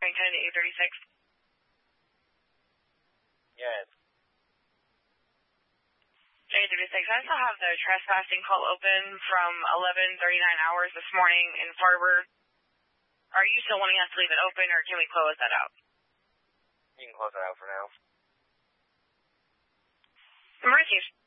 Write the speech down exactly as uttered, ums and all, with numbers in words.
ten to eight thirty-six. Yes. J thirty-six, I still have the trespassing call open from eleven thirty-nine hours this morning in Farber. Are you still wanting us to leave it open, or can we close that out? You can close it out for now. Received.